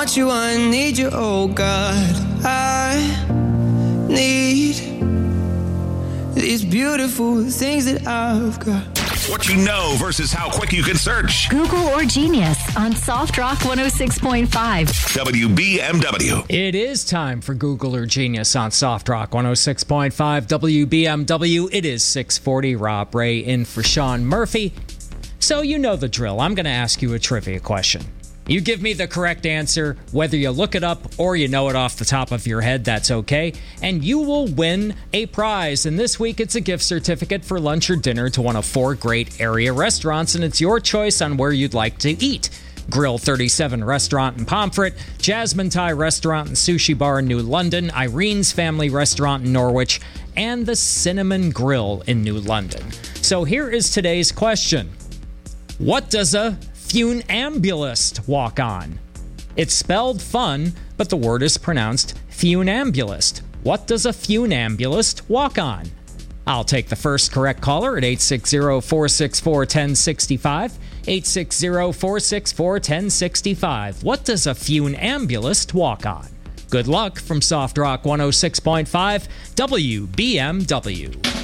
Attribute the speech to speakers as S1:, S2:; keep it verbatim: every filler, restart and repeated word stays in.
S1: want you, I need you, oh God. I need these beautiful things that I've got.
S2: What you know versus how quick you can search.
S3: Google or Genius on Soft Rock one oh six point five.
S2: W B M W.
S4: It is time for Google or Genius on Soft Rock one oh six point five W B M W. It is six forty. Rob Ray in for Sean Murphy. So you know the drill. I'm going to ask you a trivia question. You give me the correct answer, whether you look it up or you know it off the top of your head, that's okay. And you will win a prize. And this week, it's a gift certificate for lunch or dinner to one of four great area restaurants. And it's your choice on where you'd like to eat. Grill thirty-seven Restaurant in Pomfret, Jasmine Thai Restaurant and Sushi Bar in New London, Irene's Family Restaurant in Norwich, and the Cinnamon Grill in New London. So here is today's question. What does a funambulist walk on? It's spelled fun, but the word is pronounced funambulist. What does a funambulist walk on? I'll take the first correct caller at eight six zero, four six four, one zero six five. eight six zero, four six four, one zero six five. What does a funambulist walk on? Good luck from Soft Rock one oh six point five W B M W.